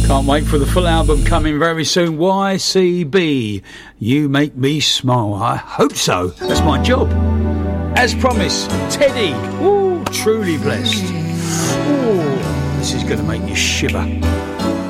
Can't wait for the full album coming very soon. YCB, You Make Me Smile. I hope so. That's my job. As promised, Teddy. Ooh, truly blessed. Ooh, this is going to make you shiver.